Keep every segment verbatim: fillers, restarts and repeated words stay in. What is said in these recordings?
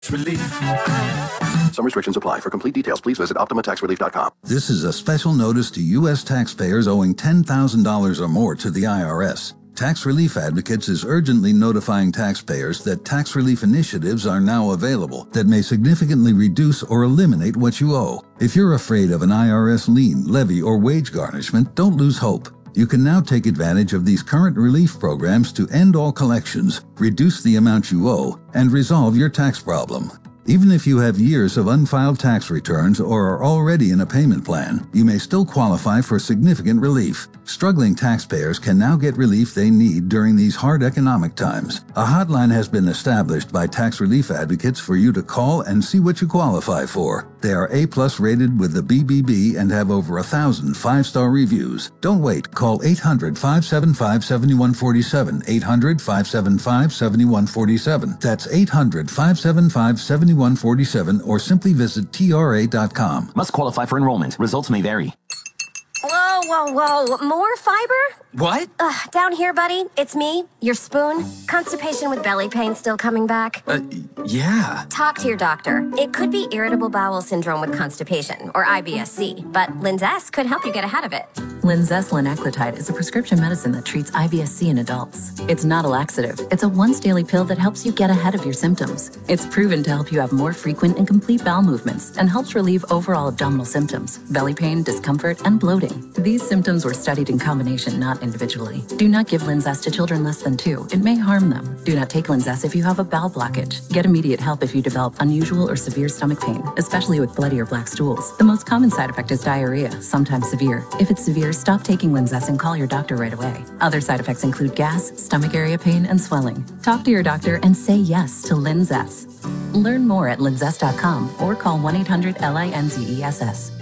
Relief. Some restrictions apply. For complete details, please visit Optima Tax Relief dot com. This is a special notice to U S taxpayers owing ten thousand dollars or more to the I R S. Tax Relief Advocates is urgently notifying taxpayers that tax relief initiatives are now available that may significantly reduce or eliminate what you owe. If you're afraid of an I R S lien, levy, or wage garnishment, don't lose hope. You can now take advantage of these current relief programs to end all collections, reduce the amount you owe, and resolve your tax problem. Even if you have years of unfiled tax returns or are already in a payment plan, you may still qualify for significant relief. Struggling taxpayers can now get relief they need during these hard economic times. A hotline has been established by Tax Relief Advocates for you to call and see what you qualify for. They are A-plus rated with the B B B and have over a thousand five-star reviews. Don't wait. Call eight hundred, five seven five, seven one four seven, eight hundred, five seven five, seven one four seven. That's eight hundred, five seven five, seven one four seven or simply visit T R A dot com. Must qualify for enrollment. Results may vary. Whoa, whoa, whoa. More fiber? What? Ugh, down here, buddy. It's me, your spoon. Constipation with belly pain still coming back. Uh, yeah. Talk to your doctor. It could be irritable bowel syndrome with constipation, or I B S C, but Linzess could help you get ahead of it. Linzess linaclotide is a prescription medicine that treats I B S C in adults. It's not a laxative. It's a once-daily pill that helps you get ahead of your symptoms. It's proven to help you have more frequent and complete bowel movements and helps relieve overall abdominal symptoms, belly pain, discomfort, and bloating. These symptoms were studied in combination, not individually. Do not give Linzess to children less than two. It may harm them. Do not take Linzess if you have a bowel blockage. Get immediate help if you develop unusual or severe stomach pain, especially with bloody or black stools. The most common side effect is diarrhea, sometimes severe. If it's severe, stop taking Linzess and call your doctor right away. Other side effects include gas, stomach area pain, and swelling. Talk to your doctor and say yes to Linzess. Learn more at linzess dot com or call one eight hundred L I N Z E S S.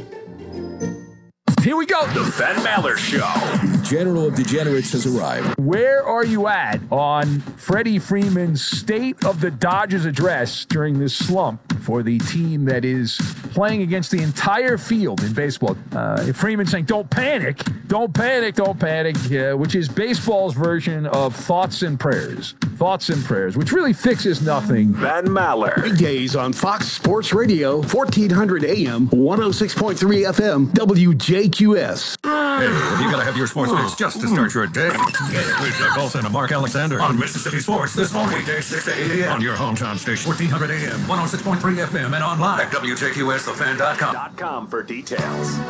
Here we go. The Ben Maller Show. General of Degenerates has arrived. Where are you at on Freddie Freeman's State of the Dodgers address during this slump for the team that is playing against the entire field in baseball? Uh, Freeman saying, don't panic, don't panic, don't panic, uh, which is baseball's version of thoughts and prayers. Thoughts and prayers, which really fixes nothing. Ben Maller. Weekdays on Fox Sports Radio, fourteen hundred A M, one oh six point three F M, W J Q S. Hey, have you got to have your sports fix just to start your day? Get with Doug Olson and Mark Alexander on Mississippi Sports this morning, weekday six to eight a.m. on your hometown station, fourteen hundred A M, one oh six point three F M, and online at W J Q S the fan dot com. Dot com for details.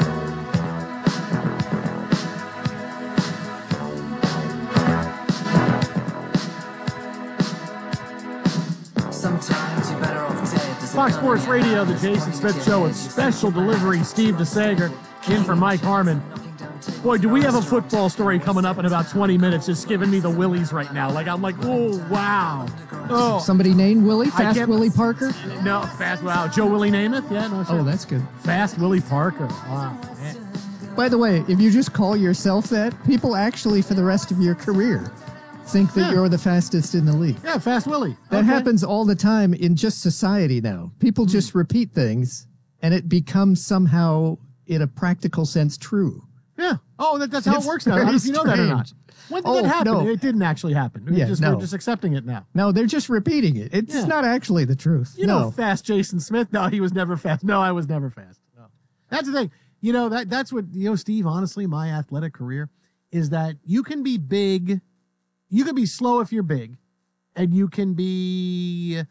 Sometimes you're better off dead. Fox Sports Radio, the Jason Smith Show with special delivery, Steve DeSager in for Mike Harmon. Boy, do we have a football story coming up in about twenty minutes, just giving me the willies right now. Like, I'm like, oh, wow. Oh. Somebody named Willie? Fast Willie Parker? No, Fast, wow. Joe Willie Namath? Yeah, no, sure. Oh, that's good. Fast Willie Parker. Wow, man. By the way, if you just call yourself that, people actually, for the rest of your career, think that yeah. you're the fastest in the league. Yeah, Fast Willie. That okay. happens all the time in just society now. People mm. just repeat things, and it becomes somehow, in a practical sense, true. Yeah. Oh, that, that's how it's it works now. I don't know if you know that or not. When did oh, it happen? No. It didn't actually happen. We're, yeah, just, no. we're just accepting it now. No, they're just repeating it. It's yeah. not actually the truth. You no. know, fast Jason Smith? No, he was never fast. No, I was never fast. No. That's the thing. You know, that that's what, you know, Steve, honestly, my athletic career is that you can be big. You can be slow if you're big, and you can be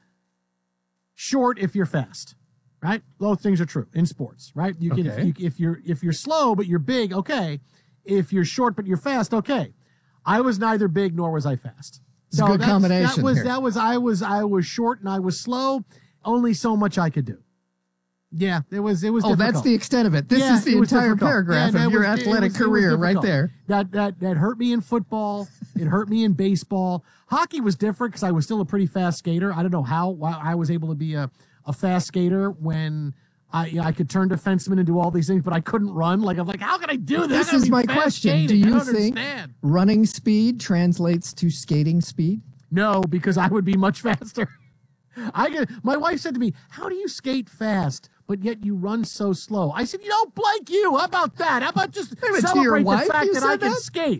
short if you're fast. Right? Both things are true in sports, right? You can okay. if, you, if you're if you're slow but you're big, okay. If you're short but you're fast, okay. I was neither big nor was I fast. It's so a good combination. That was here. that was I was I was short and I was slow. Only so much I could do. Yeah, it was it was. Oh, difficult. That's the extent of it. This yeah, is the entire difficult. paragraph yeah, of your was, athletic it was, career it right there. That that that hurt me in football. It hurt me in baseball. Hockey was different because I was still a pretty fast skater. I don't know how I was able to be a, a fast skater when I you know, I could turn defenseman and do all these things, but I couldn't run. Like I'm like, how can I do this? This is my question. Skating. Do you think understand. running speed translates to skating speed? No, because I would be much faster. I get, my wife said to me, "How do you skate fast, but yet you run so slow?" I said, "You don't like you. How about that? How about just Wait, celebrate wife, the fact that I can that? skate?"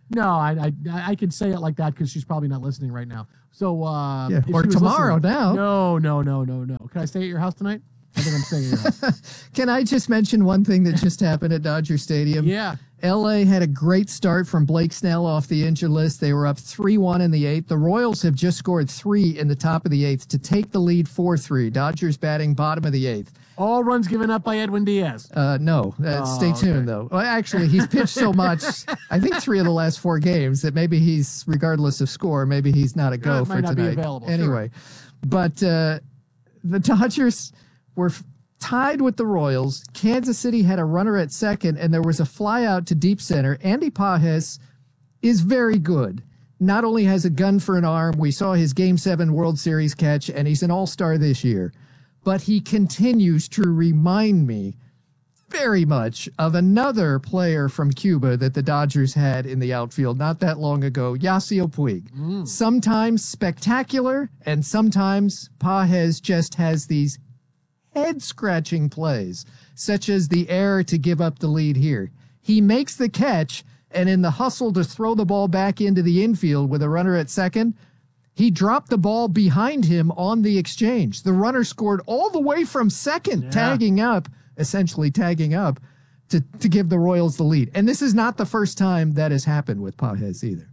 No, I I, I can say it like that because she's probably not listening right now. So uh, Yeah, if or she was tomorrow listening- now. No, no, no, no, no. Can I stay at your house tonight? I think I'm staying at your house. Can I just mention one thing that just happened at Dodger Stadium? Yeah. L A had a great start from Blake Snell off the injured list. They were up three one in the eighth. The Royals have just scored three in the top of the eighth to take the lead four three. Dodgers batting bottom of the eighth. All runs given up by Edwin Diaz. Uh, no, uh, Oh, stay tuned, okay. though. Well, actually, he's pitched so much, I think three of the last four games, that maybe he's, regardless of score, maybe he's not a go Yeah, it for might not be tonight. available, sure. Anyway, but uh, the Dodgers were f- tied with the Royals. Kansas City had a runner at second, and there was a fly out to deep center. Andy Pages is very good. Not only has a gun for an arm, we saw his Game seven World Series catch, and he's an all-star this year. But he continues to remind me very much of another player from Cuba that the Dodgers had in the outfield not that long ago, Yasiel Puig. Sometimes spectacular, and sometimes Pages just has these head-scratching plays, such as the error to give up the lead here. He makes the catch, and in the hustle to throw the ball back into the infield with a runner at second, he dropped the ball behind him on the exchange. The runner scored all the way from second, Yeah. tagging up, essentially tagging up, to, to give the Royals the lead. And this is not the first time that has happened with Pages either.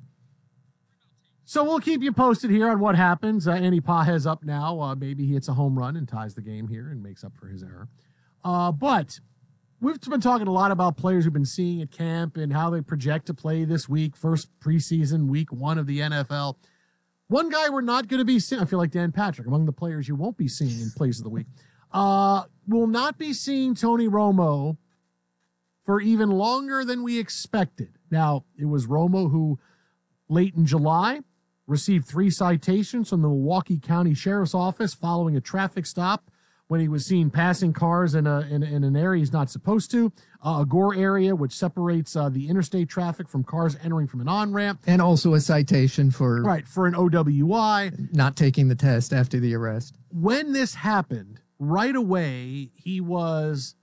So we'll keep you posted here on what happens. Uh, Andy Pages up now. Uh, maybe he hits a home run and ties the game here and makes up for his error. Uh, but we've been talking a lot about players who've been seeing at camp and how they project to play this week, first preseason, week one of the N F L. One guy we're not going to be seeing, I feel like Dan Patrick, among the players you won't be seeing in plays of the week, uh, will not be seeing Tony Romo for even longer than we expected. Now, it was Romo who, late in July, received three citations from the Milwaukee County Sheriff's Office following a traffic stop when he was seen passing cars in, a, in, in an area he's not supposed to, uh, a gore area which separates uh, the interstate traffic from cars entering from an on-ramp. And also a citation for Right, for an O W I. not taking the test after the arrest. When this happened, right away, he was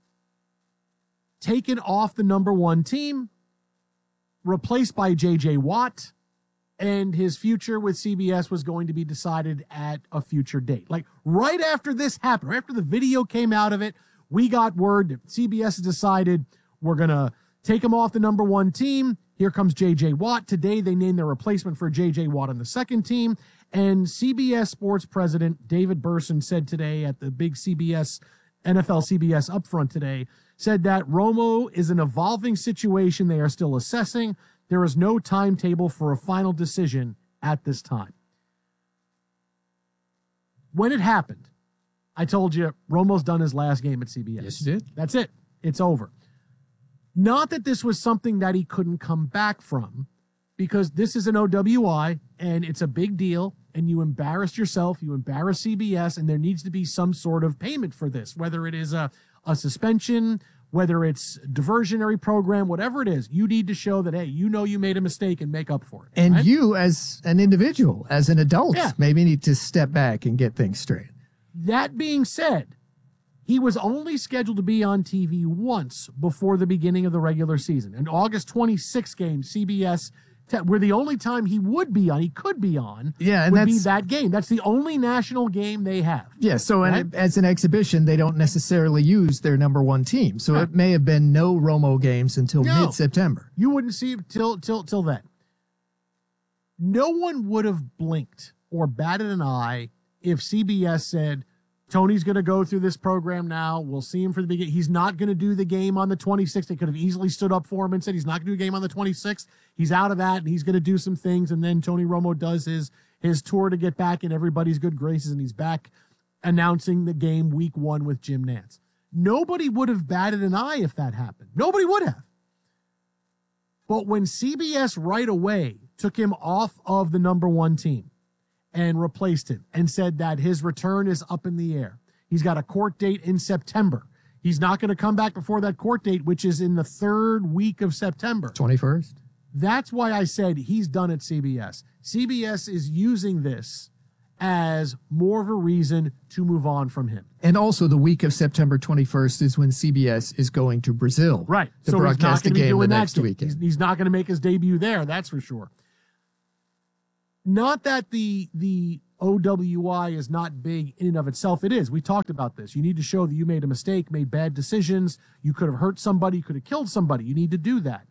taken off the number one team, replaced by J J Watt, and his future with C B S was going to be decided at a future date. Like right after this happened, right after the video came out of it, we got word that C B S has decided we're going to take him off the number one team. Here comes J J Watt. Today, they named their replacement for J J Watt on the second team. And C B S Sports president David Burson said today at the big C B S, N F L C B S upfront today, said that Romo is an evolving situation they are still assessing. There is no timetable for a final decision at this time. When it happened, I told you Romo's done his last game at C B S. Yes, you did. That's it. It's over. Not that this was something that he couldn't come back from, because this is an O W I and it's a big deal, and you embarrassed yourself, you embarrassed C B S, and there needs to be some sort of payment for this, whether it is a, a suspension, whether it's diversionary program, whatever it is. You need to show that, hey, you know you made a mistake and make up for it. And right? you, as an individual, as an adult, Yeah. maybe need to step back and get things straight. That being said, he was only scheduled to be on T V once before the beginning of the regular season. An August twenty-sixth game, C B S, te- where the only time he would be on, he could be on, Yeah, and would be that's- that game. That's the only national game they have. Yeah, so Right? and as an exhibition, they don't necessarily use their number one team. So it may have been no Romo games until No. mid-September. You wouldn't see it till till till then. No one would have blinked or batted an eye if C B S said, Tony's going to go through this program now. We'll see him for the beginning. He's not going to do the game on the twenty-sixth. They could have easily stood up for him and said he's not going to do a game on the twenty-sixth. He's out of that, and he's going to do some things. And then Tony Romo does his his tour to get back in everybody's good graces, and he's back announcing the game week one with Jim Nantz. Nobody would have batted an eye if that happened. Nobody would have. But when C B S right away took him off of the number one team and replaced him and said that his return is up in the air. He's got a court date in September. He's not going to come back before that court date, which is in the third week of September. twenty-first? That's why I said he's done at C B S. C B S is using this as more of a reason to move on from him. And also the week of September twenty-first is when C B S is going to Brazil. Right. To so broadcast the game the that next game. weekend. He's, he's not going to make his debut there, that's for sure. Not that the the O W I is not big in and of itself. It is. We talked about this. You need to show that you made a mistake, made bad decisions. You could have hurt somebody, you could have killed somebody. You need to do that.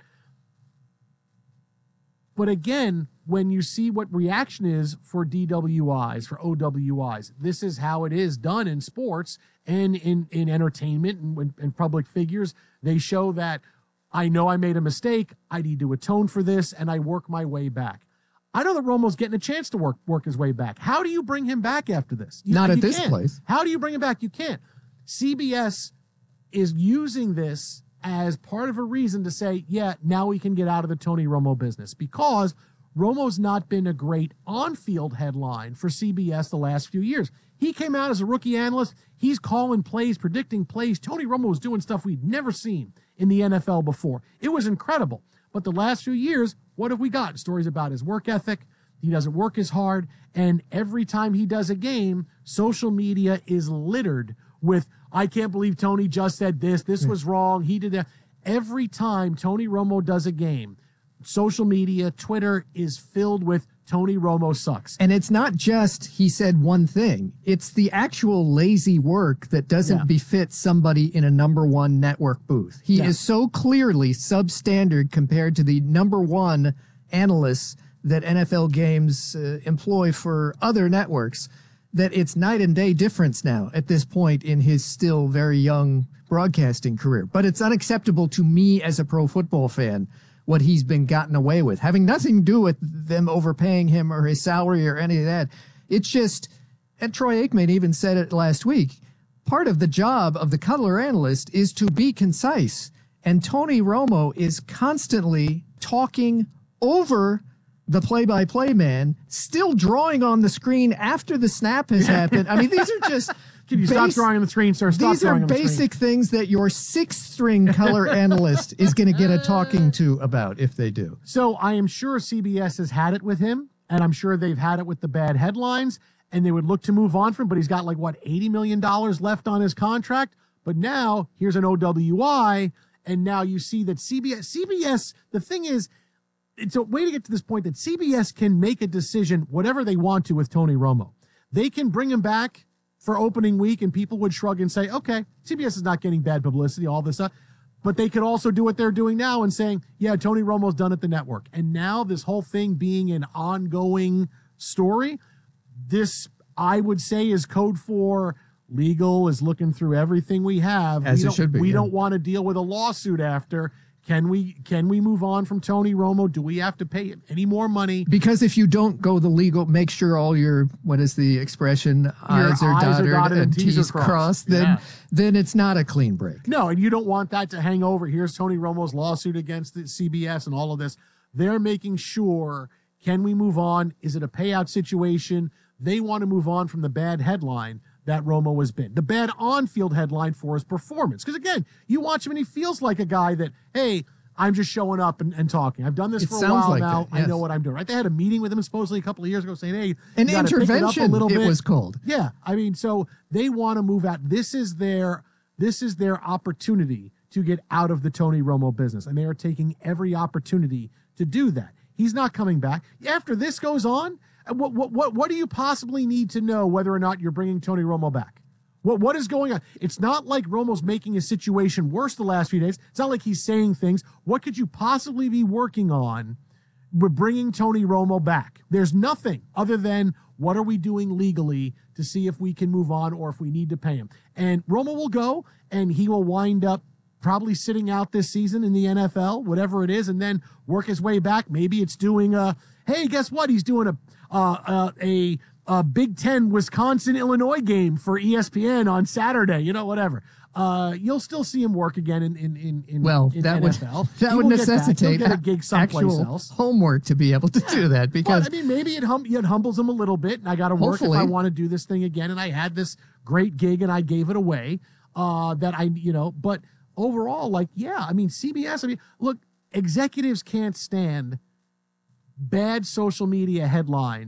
But again, when you see what reaction is for D W Is, for O W Is, this is how it is done in sports and in, in entertainment and in public figures. They show that I know I made a mistake, I need to atone for this, and I work my way back. I know that Romo's getting a chance to work work his way back. How do you bring him back after this? You, Not at you this can't. place. How do you bring him back? You can't. C B S is using this as part of a reason to say, yeah, now we can get out of the Tony Romo business, because Romo's not been a great on-field headline for C B S the last few years. He came out as a rookie analyst. He's calling plays, predicting plays. Tony Romo was doing stuff we'd never seen in the N F L before. It was incredible. But the last few years, what have we got? Stories about his work ethic. He doesn't work as hard. And every time he does a game, social media is littered with, I can't believe Tony just said this. This was wrong. He did that. Every time Tony Romo does a game, social media, Twitter is filled with Tony Romo sucks. And it's not just he said one thing. It's the actual lazy work that doesn't Yeah. befit somebody in a number one network booth. He Yeah. is so clearly substandard compared to the number one analysts that N F L games uh, employ for other networks that it's night and day difference now at this point in his still very young broadcasting career. But it's unacceptable to me as a pro football fan what he's been gotten away with, having nothing to do with them overpaying him or his salary or any of that. It's just, and Troy Aikman even said it last week, part of the job of the color analyst is to be concise. And Tony Romo is constantly talking over the play-by-play man, still drawing on the screen after the snap has happened. I mean, these are just... Can you stop drawing on the screen, sir? Stop These are drawing on the screen. basic things that your sixth-string color analyst is going to get a talking to about if they do. So I am sure C B S has had it with him, and I'm sure they've had it with the bad headlines, and they would look to move on from him, but he's got like, what, eighty million dollars left on his contract? But now, here's an O W I, and now you see that C B S, C B S, the thing is, it's a way to get to this point that C B S can make a decision, whatever they want to with Tony Romo. They can bring him back for opening week, and people would shrug and say, okay, C B S is not getting bad publicity, all this stuff. But they could also do what they're doing now and saying, yeah, Tony Romo's done at the network. And now this whole thing being an ongoing story, this, I would say, is code for legal is looking through everything we have. As we it don't, should be, We yeah. don't want to deal with a lawsuit after. Can we can we move on from Tony Romo? Do we have to pay him any more money? Because if you don't go the legal, make sure all your, what is the expression, I's are I's are dotted, dotted and and T's are T's crossed. crossed, then, Yeah. then it's not a clean break. No, and you don't want that to hang over. Here's Tony Romo's lawsuit against the C B S and all of this. They're making sure, can we move on? Is it a payout situation? They want to move on from the bad headline that Romo has been. The bad on-field headline for his performance. Because again, you watch him and he feels like a guy that, hey, I'm just showing up and, and talking. I've done this It for a sounds while like now. that, yes. I know what I'm doing. Right? They had a meeting with him supposedly a couple of years ago saying, hey, An you gotta pick it up a intervention, little it bit. was called. Yeah. I mean, so they want to move out. This is their this is their opportunity to get out of the Tony Romo business. And they are taking every opportunity to do that. He's not coming back. After this goes on, what what what, what do you possibly need to know whether or not you're bringing Tony Romo back? What What is going on? It's not like Romo's making his situation worse the last few days. It's not like he's saying things. What could you possibly be working on with bringing Tony Romo back? There's nothing other than what are we doing legally to see if we can move on or if we need to pay him. And Romo will go, and he will wind up probably sitting out this season in the N F L, whatever it is, and then work his way back. Maybe it's doing a, hey, guess what? He's doing a uh, uh, a a Big Ten Wisconsin Illinois game for E S P N on Saturday, you know, whatever. Uh, you'll still see him work again in in in, in Well, in that N would F L. that He would will get back. He'll necessitate get a gig someplace actual else. homework to be able to do that, because Well, I mean, maybe it, hum- it humbles him a little bit, and I got to work if I Hopefully. want to do this thing again. And I had this great gig, and I gave it away. Uh, that I, you know, but overall, like, yeah, I mean, C B S. I mean, look, executives can't stand bad social media headlines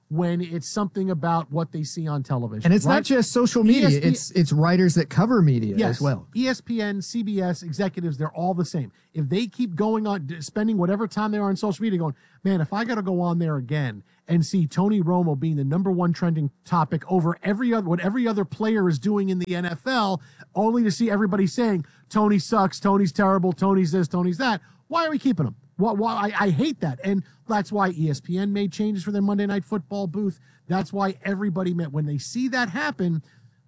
when it's something about what they see on television. And it's right? not just social media. E S P N It's it's writers that cover media yes, as well. E S P N, C B S, executives, they're all the same. If they keep going on, spending whatever time they are on social media going, man, if I got to go on there again and see Tony Romo being the number one trending topic over every other, what every other player is doing in the N F L, only to see everybody saying, Tony sucks, Tony's terrible, Tony's this, Tony's that. Why are we keeping him? Why, why, I, I hate that. And that's why E S P N made changes for their Monday Night Football booth. That's why everybody met. When they see that happen,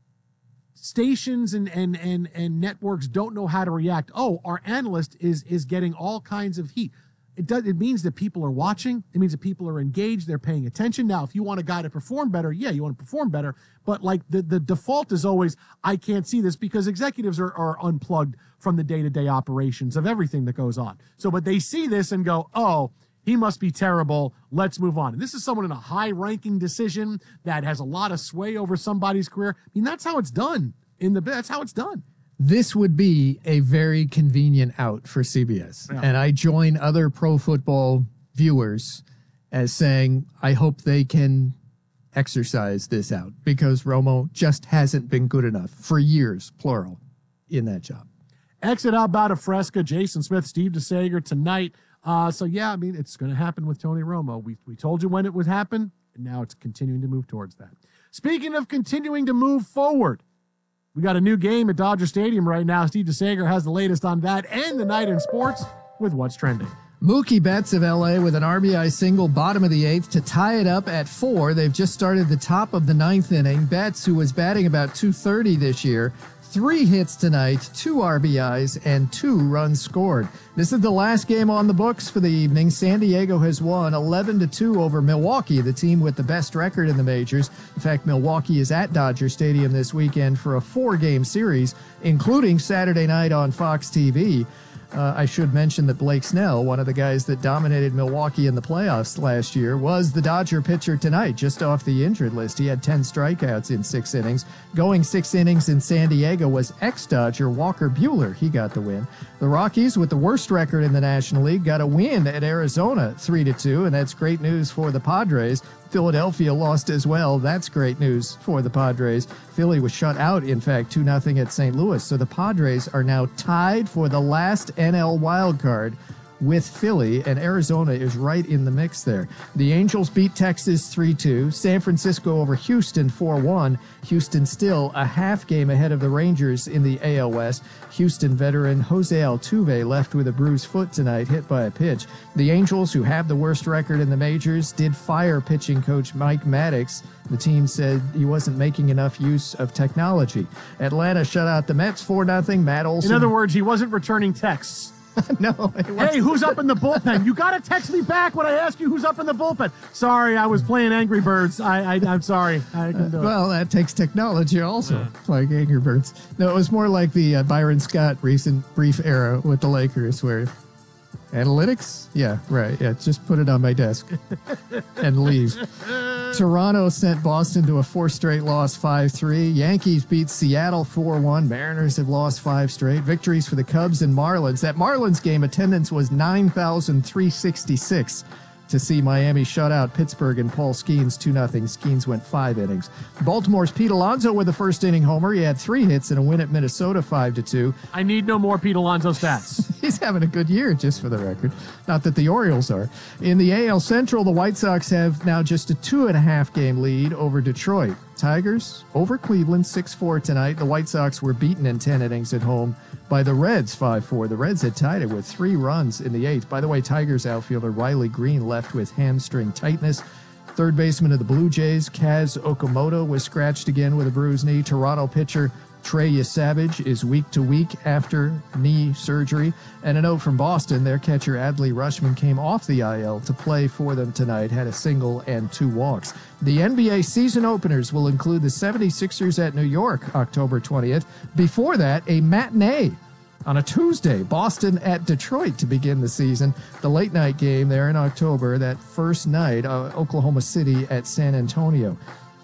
stations and, and, and, and networks don't know how to react. Oh, our analyst is, is getting all kinds of heat. It does. It means that people are watching. It means that people are engaged. They're paying attention. Now, if you want a guy to perform better, yeah, you want to perform better. But like the, the default is always, I can't see this, because executives are, are unplugged from the day-to-day operations of everything that goes on. So, but they see this and go, oh, he must be terrible. Let's move on. And this is someone in a high-ranking decision that has a lot of sway over somebody's career. I mean, that's how it's done in the. That's how it's done. This would be a very convenient out for C B S. Yeah. And I join other pro football viewers as saying, I hope they can exercise this out, because Romo just hasn't been good enough for years, plural, in that job. Exit out about a Fresca, Jason Smith, Steve DeSager tonight. Uh, so, yeah, I mean, it's going to happen with Tony Romo. We, we told you when it would happen, and now it's continuing to move towards that. Speaking of continuing to move forward, we got a new game at Dodger Stadium right now. Steve DeSager has the latest on that and the night in sports with What's Trending. Mookie Betts of L A with an R B I single, bottom of the eighth, to tie it up at four. They've just started the top of the ninth inning. Betts, who was batting about two thirty this year, three hits tonight, two R B Is, and two runs scored. This is the last game on the books for the evening. San Diego has won eleven to two over Milwaukee, the team with the best record in the majors. In fact, Milwaukee is at Dodger Stadium this weekend for a four-game series, including Saturday night on Fox T V. Uh, I should mention that Blake Snell, one of the guys that dominated Milwaukee in the playoffs last year, was the Dodger pitcher tonight, just off the injured list. He had ten strikeouts in six innings. Going six innings in San Diego was ex-Dodger Walker Buehler. He got the win. The Rockies, with the worst record in the National League, got a win at Arizona three to two, and that's great news for the Padres. Philadelphia lost as well. That's great news for the Padres. Philly was shut out, in fact, two nothing at Saint Louis. So the Padres are now tied for the last N L wild card with Philly, and Arizona is right in the mix there. The Angels beat Texas three two. San Francisco over Houston four one. Houston still a half game ahead of the Rangers in the A L West. Houston veteran Jose Altuve left with a bruised foot tonight, hit by a pitch. The Angels, who have the worst record in the majors, did fire pitching coach Mike Maddox. The team said he wasn't making enough use of technology. Atlanta shut out the Mets four nothing. Matt Olson. In other words, he wasn't returning texts. No. Hey, who's up in the bullpen? You got to text me back when I ask you who's up in the bullpen. Sorry, I was playing Angry Birds. I, I, I'm sorry. I can do uh, well, that takes technology also, yeah. Like Angry Birds. No, it was more like the uh, Byron Scott recent brief era with the Lakers where analytics? Yeah, right. Yeah, just put it on my desk and leave. Toronto sent Boston to a four-straight loss, five three. Yankees beat Seattle four one. Mariners have lost five straight. Victories for the Cubs and Marlins. That Marlins game attendance was nine thousand three hundred sixty-six to see Miami shut out Pittsburgh and Paul Skeens two nothing. Skeens went five innings. Baltimore's Pete Alonso with a first-inning homer. He had three hits and a win at Minnesota five to two. I need no more Pete Alonso stats. He's having a good year, just for the record. Not that the Orioles are. In the A L Central, the White Sox have now just a two-and-a-half game lead over Detroit. Tigers over Cleveland six four tonight. The White Sox were beaten in ten innings at home by the Reds five four. The Reds had tied it with three runs in the eighth. By the way, Tigers outfielder Riley Green left with hamstring tightness. Third baseman of the Blue Jays, Kaz Okamoto, was scratched again with a bruised knee. Toronto pitcher Trey Savage is week to week after knee surgery. And a note from Boston, their catcher Adley Rutschman came off the I L to play for them tonight, had a single and two walks. The N B A season openers will include the seventy-sixers at New York, October twentieth. Before that, a matinee on a Tuesday, Boston at Detroit to begin the season. The late night game there in October, that first night, uh, Oklahoma City at San Antonio.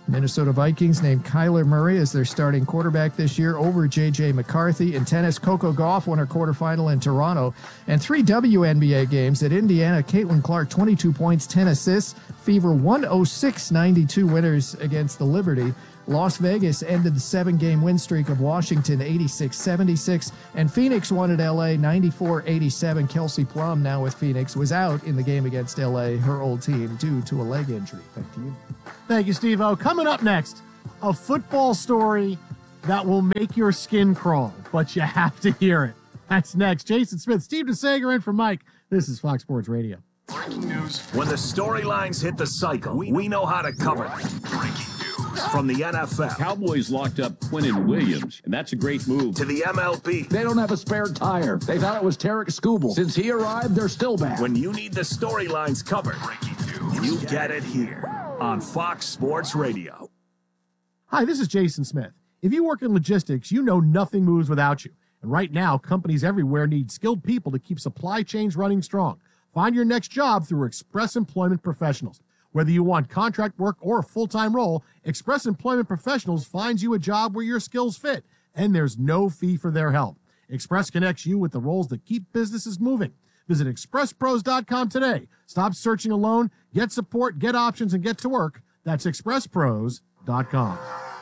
Minnesota Vikings named Kyler Murray as their starting quarterback this year over J J McCarthy. In tennis, Coco Gauff won her quarterfinal in Toronto. And three W N B A games at Indiana, Caitlin Clark, twenty-two points, ten assists. Fever, one oh six ninety-two winners against the Liberty. Las Vegas ended the seven-game win streak of Washington, eighty-six seventy-six. And Phoenix won at L A, ninety-four eighty-seven. Kelsey Plum, now with Phoenix, was out in the game against L A, her old team, due to a leg injury. Back to you. Thank you, Steve-O. Coming up next, a football story that will make your skin crawl, but you have to hear it. That's next. Jason Smith, Steve DeSager in for Mike. This is Fox Sports Radio. Breaking news. When the storylines hit the cycle, we, we know how to cover them. Breaking news from the N F L. Cowboys locked up Quinnen Williams, and that's a great move. To the M L B. They don't have a spare tire. They thought it was Tarek Skubal. Since he arrived, they're still bad. When you need the storylines covered, breaking news, you get it here on Fox Sports Radio. Hi, this is Jason Smith. If you work in logistics, you know nothing moves without you. And right now, companies everywhere need skilled people to keep supply chains running strong. Find your next job through Express Employment Professionals. Whether you want contract work or a full-time role, Express Employment Professionals finds you a job where your skills fit, and there's no fee for their help. Express connects you with the roles that keep businesses moving. Visit express pros dot com today. Stop searching alone. Get support, get options, and get to work. That's express pros dot com.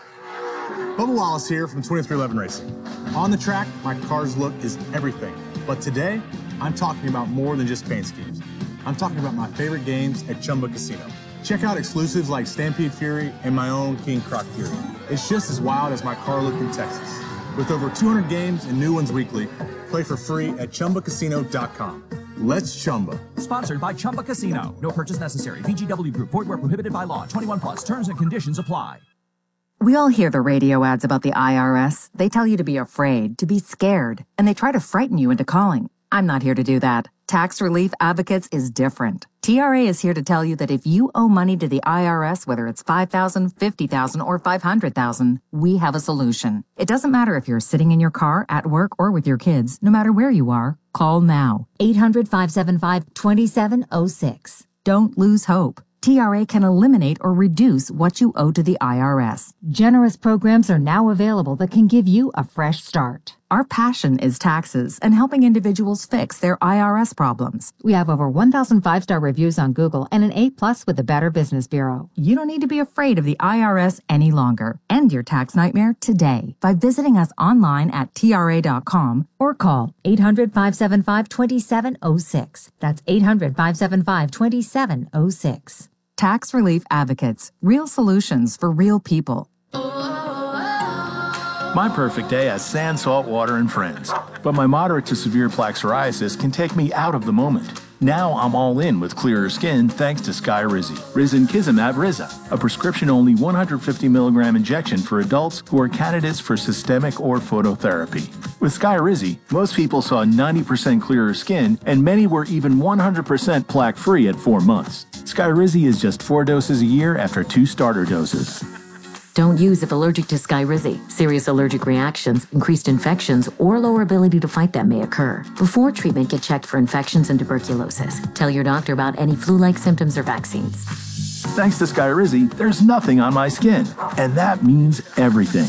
Bubba Wallace here from twenty-three eleven Racing. On the track, my car's look is everything. But today, I'm talking about more than just paint schemes. I'm talking about my favorite games at Chumba Casino. Check out exclusives like Stampede Fury and my own King Croc Fury. It's just as wild as my car look in Texas. With over two hundred games and new ones weekly, play for free at chumba casino dot com. Let's Chumba. Sponsored by Chumba Casino. No purchase necessary. V G W Group. Void where prohibited by law. twenty-one plus. Terms and conditions apply. We all hear the radio ads about the I R S. They tell you to be afraid, to be scared, and they try to frighten you into calling. I'm not here to do that. Tax Relief Advocates is different. T R A is here to tell you that if you owe money to the I R S, whether it's five thousand dollars, fifty thousand dollars, or five hundred thousand dollars, we have a solution. It doesn't matter if you're sitting in your car, at work, or with your kids. No matter where you are, call now. eight hundred, five seven five, two seven zero six. Don't lose hope. T R A can eliminate or reduce what you owe to the I R S. Generous programs are now available that can give you a fresh start. Our passion is taxes and helping individuals fix their I R S problems. We have over one thousand five-star reviews on Google and an A plus with the Better Business Bureau. You don't need to be afraid of the I R S any longer. End your tax nightmare today by visiting us online at T R A dot com or call eight hundred, five seven five, two seven zero six. That's eight hundred, five seven five, two seven zero six. Tax Relief Advocates. Real solutions for real people. My perfect day has sand, salt water, and friends. But my moderate to severe plaque psoriasis can take me out of the moment. Now I'm all in with clearer skin thanks to Skyrizi. Risankizumab Riza, a prescription-only one hundred fifty milligram injection for adults who are candidates for systemic or phototherapy. With Skyrizi, most people saw ninety percent clearer skin, and many were even one hundred percent plaque-free at four months. Skyrizi is just four doses a year after two starter doses. Don't use if allergic to Skyrizi. Serious allergic reactions, increased infections, or lower ability to fight them may occur. Before treatment, get checked for infections and tuberculosis. Tell your doctor about any flu-like symptoms or vaccines. Thanks to Skyrizi, there's nothing on my skin, and that means everything.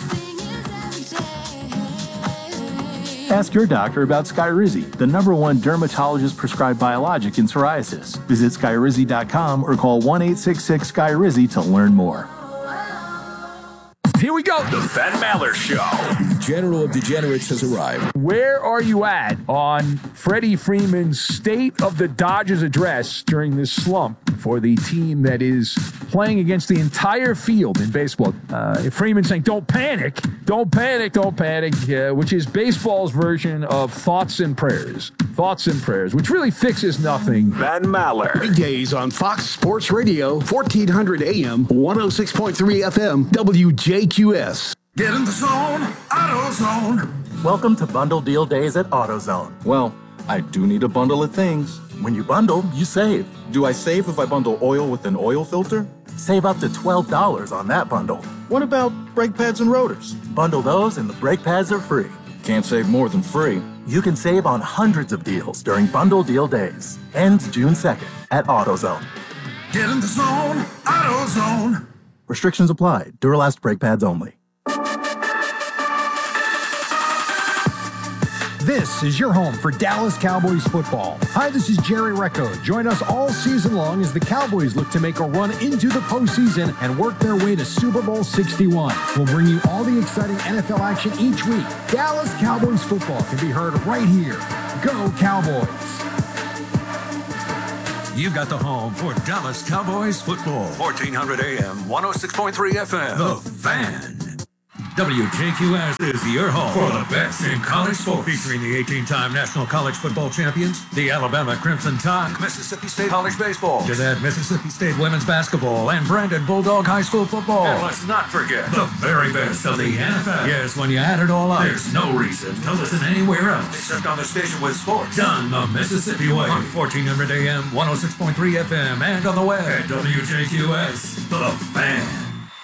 Ask your doctor about Skyrizi, the number one dermatologist-prescribed biologic in psoriasis. Visit Skyrizi dot com or call one eight six six Sky Rizzi to learn more. Here we go. The Ben Maller Show. General of Degenerates has arrived. Where are you at on Freddie Freeman's State of the Dodgers address during this slump for the team that is playing against the entire field in baseball? Uh, Freeman saying, don't panic, don't panic, don't panic, uh, which is baseball's version of thoughts and prayers. Thoughts and prayers, which really fixes nothing. Ben Maller. Weekdays on Fox Sports Radio, fourteen hundred A M, one oh six point three F M, W J Q S. Get in the zone, AutoZone. Welcome to Bundle Deal Days at AutoZone. Well, I do need a bundle of things. When you bundle, you save. Do I save if I bundle oil with an oil filter? Save up to twelve dollars on that bundle. What about brake pads and rotors? Bundle those and the brake pads are free. Can't save more than free. You can save on hundreds of deals during Bundle Deal Days. Ends June second at AutoZone. Get in the zone, AutoZone. Restrictions apply. Duralast brake pads only. This is your home for Dallas Cowboys football. Hi, this is Jerry Recco. Join us all season long as the Cowboys look to make a run into the postseason and work their way to Super Bowl sixty-one. We'll bring you all the exciting N F L action each week. Dallas Cowboys football can be heard right here. Go Cowboys! You got the home for Dallas Cowboys football. fourteen hundred A M, one oh six point three F M. The Fan. W J Q S is your home for the best in college sports, featuring the eighteen-time national college football champions, the Alabama Crimson Tide, Mississippi State College Baseball, to that Mississippi State women's basketball, and Brandon Bulldog High School football. And let's not forget the very best of the N F L. Yes, when you add it all up, there's no reason to listen anywhere else except on the station with sports done the Mississippi way on fourteen hundred A M, one oh six point three F M, and on the web at W J Q S, The Fan.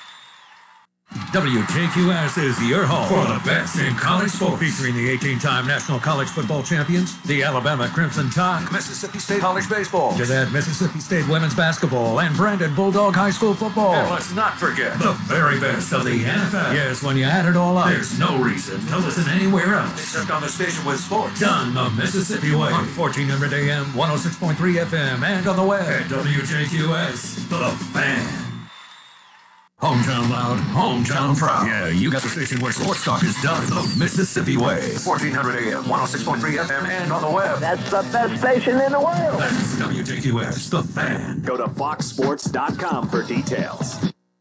W J Q S is your home for the best in college sports, featuring the eighteen-time national college football champions, the Alabama Crimson Tide, Mississippi State College Baseball, to that Mississippi State women's basketball, and Brandon Bulldog High School football. And let's not forget the very best of the N F L. Yes, when you add it all up, there's no reason to listen anywhere else except on the station with sports done the Mississippi way on fourteen hundred A M, one oh six point three F M, and on the web at W J Q S, The Fan. Hometown loud, hometown proud. Yeah, you got the station where sports talk is done the Mississippi way. fourteen hundred A M, one oh six point three F M, and on the web. That's the best station in the world. That's W J Q S, The Fan. Go to fox sports dot com for details.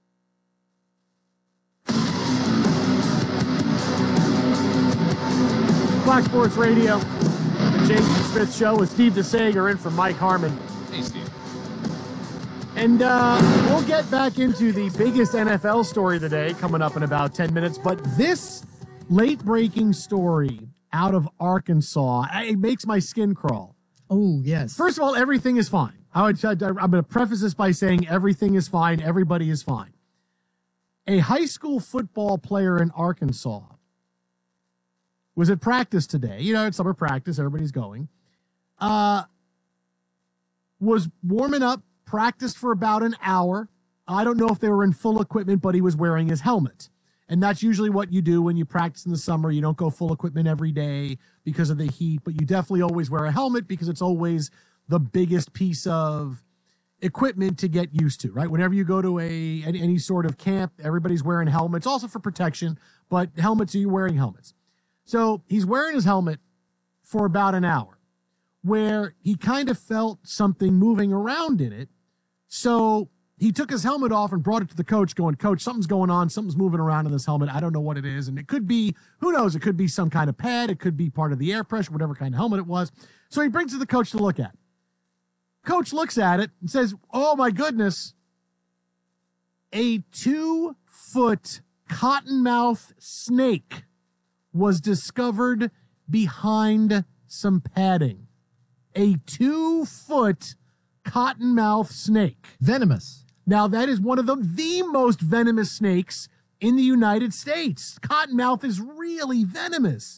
Fox Sports Radio, the Jason Smith Show with Steve DeSager in for Mike Harmon. Hey, Steve. And uh, we'll get back into the biggest N F L story of the day coming up in about ten minutes. But this late-breaking story out of Arkansas, it makes my skin crawl. Oh, yes. First of all, everything is fine. I would, I'm going to preface this by saying everything is fine. Everybody is fine. A high school football player in Arkansas was at practice today. You know, it's summer practice. Everybody's going. Uh, was warming up. Practiced for about an hour. I don't know if they were in full equipment, but he was wearing his helmet. And that's usually what you do when you practice in the summer. You don't go full equipment every day because of the heat, but you definitely always wear a helmet because it's always the biggest piece of equipment to get used to, right? Whenever you go to a any, any sort of camp, everybody's wearing helmets, also for protection, but helmets, are you wearing helmets? So he's wearing his helmet for about an hour, where he kind of felt something moving around in it. So he took his helmet off and brought it to the coach going, Coach, something's going on. Something's moving around in this helmet. I don't know what it is. And it could be, who knows? It could be some kind of pad. It could be part of the air pressure, whatever kind of helmet it was. So he brings it to the coach to look at. Coach looks at it and says, oh my goodness, a two-foot cottonmouth snake was discovered behind some padding. A two-foot cottonmouth snake. Venomous. Now, that is one of the, the most venomous snakes in the United States. Cottonmouth is really venomous.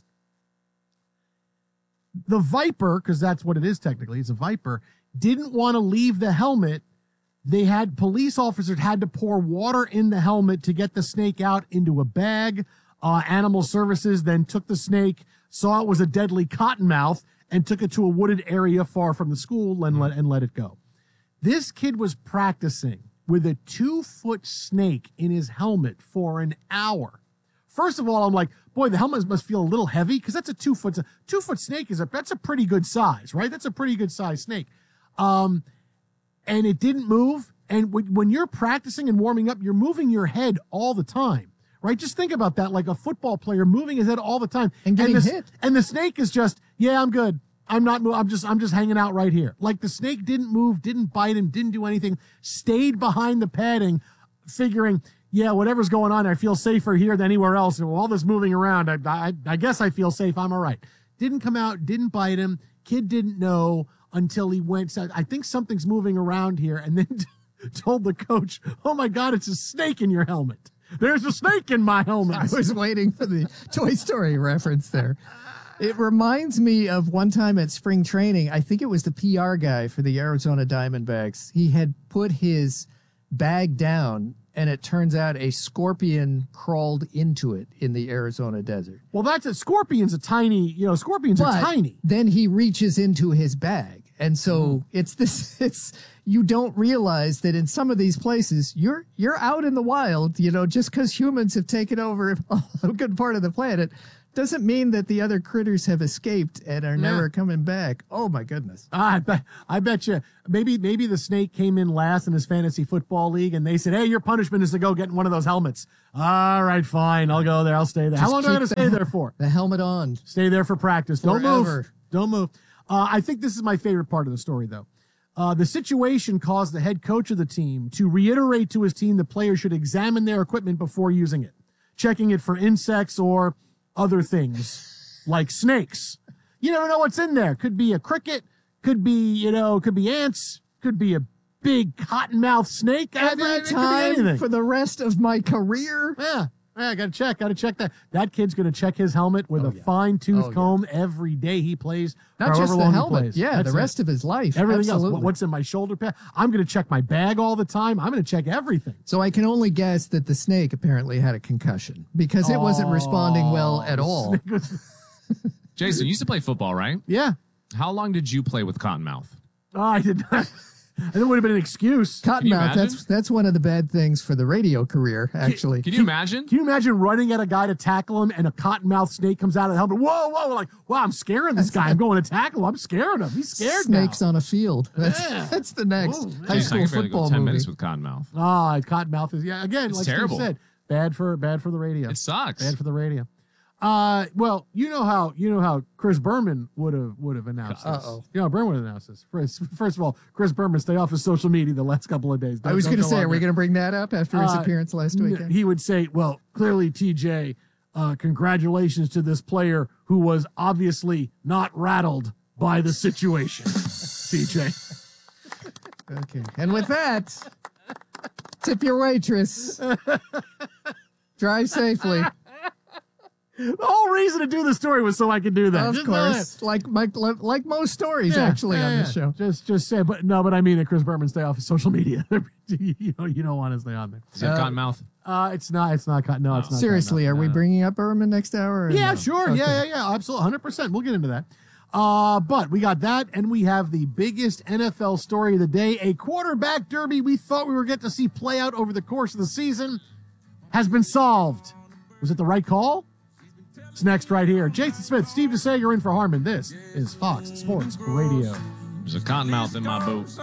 The viper, because that's what it is technically, it's a viper, didn't want to leave the helmet. They had, police officers had to pour water in the helmet to get the snake out into a bag. Uh, Animal Services then took the snake, saw it was a deadly cottonmouth, and took it to a wooded area far from the school and let, and let it go. This kid was practicing with a two-foot snake in his helmet for an hour. First of all, I'm like, boy, the helmet must feel a little heavy because that's a two-foot two-foot snake. Is a that's a pretty good size, right? That's a pretty good size snake. Um, and it didn't move. And when you're practicing and warming up, you're moving your head all the time. Right? Just think about that, like a football player moving his head all the time. And getting and the, hit. And the snake is just, yeah, I'm good. I'm not, I'm just, I'm just hanging out right here. Like the snake didn't move, didn't bite him, didn't do anything, stayed behind the padding, figuring, yeah, whatever's going on, I feel safer here than anywhere else. And with all this moving around, I, I, I guess I feel safe. I'm all right. Didn't come out, didn't bite him. Kid didn't know until he went, said, I think something's moving around here. And then told the coach, oh my God, it's a snake in your helmet. There's a snake in my helmet. I was waiting for the Toy Story reference there. It reminds me of one time at spring training. I think it was the P R guy for the Arizona Diamondbacks. He had put his bag down and it turns out a scorpion crawled into it in the Arizona desert. Well, that's a scorpion's a tiny, you know, scorpions But are tiny. then he reaches into his bag. And so it's this, it's, you don't realize that in some of these places, you're, you're out in the wild, you know, just because humans have taken over a good part of the planet doesn't mean that the other critters have escaped and are Yeah. never coming back. Oh my goodness. I bet, I bet you maybe, maybe the snake came in last in his fantasy football league and they said, hey, your punishment is to go get in one of those helmets. All right, fine. I'll go there. I'll stay there. How Just long am I keep going to the stay hel- there for? The helmet on. Stay there for practice. Don't move. Forever. Don't move. Uh, I think this is my favorite part of the story, though. Uh, the situation caused the head coach of the team to reiterate to his team the players should examine their equipment before using it, checking it for insects or other things like snakes. You never know what's in there. Could be a cricket, could be, you know, could be ants, could be a big cottonmouth snake. I mean, Every it could be time anything. for the rest of my career. Yeah. Yeah, I gotta check. Gotta check that. That kid's gonna check his helmet with Oh, a yeah. fine tooth Oh, yeah. comb every day he plays. Not however just the long he helmet. plays. Yeah, That's the it. rest of his life. Everything Absolutely. else. What- What's in my shoulder pad? I'm gonna check my bag all the time. I'm gonna check everything. So I can only guess that the snake apparently had a concussion because it wasn't responding well at all. Jason, you used to play football, right? Yeah. How long did you play with Cottonmouth? Oh, I did not. I think it would have been an excuse. Cottonmouth, that's that's one of the bad things for the radio career, actually. Can you imagine? Can you imagine running at a guy to tackle him and a cottonmouth snake comes out of the helmet? Whoa, whoa! Like, wow, I'm scaring this guy. I'm going to tackle him. I'm scaring him. He's scared Snakes now. on a field. That's, Yeah. that's the next Whoa, high Jeez, I school could barely football go ten movie. minutes with Cottonmouth. Ah, cottonmouth is yeah. Again, It's like terrible. Steve said, bad for bad for the radio. It sucks. Bad for the radio. Uh, well, you know how you know how Chris Berman would have would have announced this. Uh-oh. You know, Berman would have announced this. First, first of all, Chris Berman, stay off his social media the last couple of days. I Don't- was don't going to go say, on are we there. going to bring that up after his Uh, appearance last n- weekend? He would say, "Well, clearly, T J, uh, congratulations to this player who was obviously not rattled by the situation." T J. Okay. And with that, tip your waitress. Drive safely. The whole reason to do the story was so I could do that. Of Just know course. Like, like like most stories, Yeah, actually, yeah, on this yeah. show. Just just say, but no, but I mean that Chris Berman stay off his social media. you know, you don't want to stay on there. Is it Cottonmouth? Uh, it's not. It's not. No, it's not. Seriously, Cottonmouth. are we bringing up Berman next hour? or Yeah, no? sure. Okay. Yeah, yeah, yeah. Absolutely. one hundred percent. We'll get into that. Uh, but we got that, and we have the biggest N F L story of the day. A quarterback derby we thought we were getting to see play out over the course of the season has been solved. Was it the right call? It's next right here. Jason Smith, Steve DeSager in for Harmon. This is Fox Sports Radio. There's a Cottonmouth in my boot.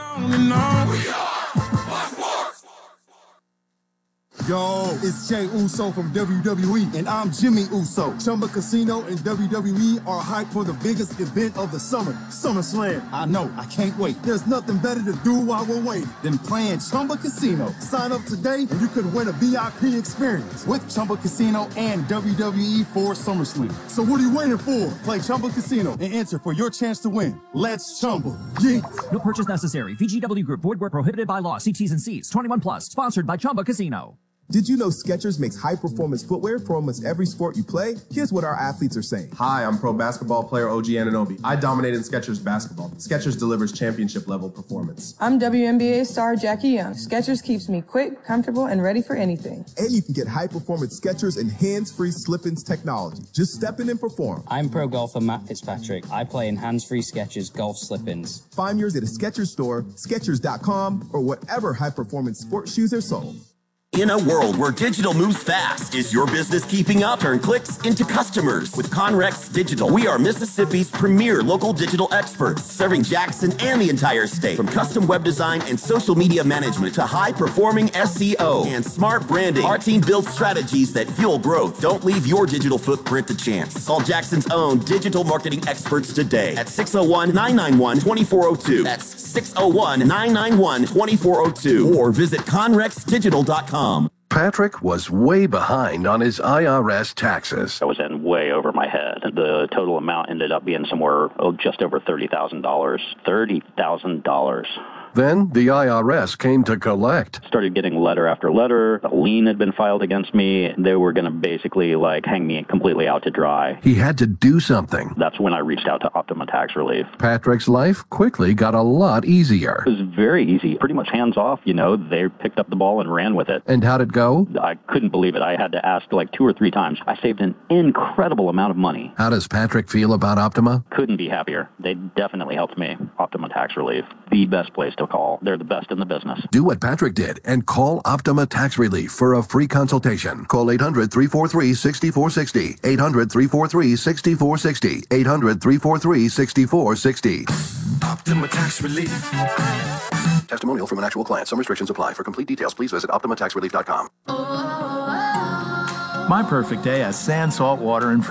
Yo, it's Jay Uso from W W E, and I'm Jimmy Uso. Chumba Casino and W W E are hyped for the biggest event of the summer, SummerSlam. I know, I can't wait. There's nothing better to do while we're waiting than playing Chumba Casino. Sign up today, and you could win a V I P experience with Chumba Casino and W W E for SummerSlam. So what are you waiting for? Play Chumba Casino and enter for your chance to win. Let's Chumba. Yeah. No purchase necessary. V G W Group. Void where prohibited by law. See T's and C's. twenty-one plus. Sponsored by Chumba Casino. Did you know Skechers makes high-performance footwear for almost every sport you play? Here's what our athletes are saying. Hi, I'm pro basketball player O G Anunoby. I dominate in Skechers basketball. Skechers delivers championship-level performance. I'm W N B A star Jackie Young. Skechers keeps me quick, comfortable, and ready for anything. And you can get high-performance Skechers and hands-free slip-ins technology. Just step in and perform. I'm pro golfer Matt Fitzpatrick. I play in hands-free Skechers golf slip-ins. Find yours at a Skechers store, Skechers dot com, or whatever high-performance sports shoes are sold. In a world where digital moves fast, is your business keeping up? Turn clicks into customers with Conrex Digital. We are Mississippi's premier local digital experts, serving Jackson and the entire state. From custom web design and social media management to high-performing S E O and smart branding, our team builds strategies that fuel growth. Don't leave your digital footprint to chance. Call Jackson's own digital marketing experts today at six oh one, nine nine one, two four oh two. That's six oh one, nine nine one, two four oh two. Or visit conrex digital dot com. Patrick was way behind on his I R S taxes. I was in way over my head. The total amount ended up being somewhere oh, just over thirty thousand dollars. thirty thousand dollars. Then the I R S came to collect. Started getting letter after letter. A lien had been filed against me. They were going to basically like hang me completely out to dry. He had to do something. That's when I reached out to Optima Tax Relief. Patrick's life quickly got a lot easier. It was very easy, pretty much hands off. You know, they picked up the ball and ran with it. And how'd it go? I couldn't believe it. I had to ask like two or three times. I saved an incredible amount of money. How does Patrick feel about Optima? Couldn't be happier. They definitely helped me. Optima Tax Relief, the best place to call. They're the best in the business. Do what Patrick did and call Optima Tax Relief for a free consultation. Call eight hundred, three four three, six four six zero. eight hundred, three four three, six four six zero. eight hundred, three four three, six four six zero. Optima Tax Relief. Testimonial from an actual client. Some restrictions apply. For complete details, please visit optima tax relief dot com. My perfect day has sand, salt water, and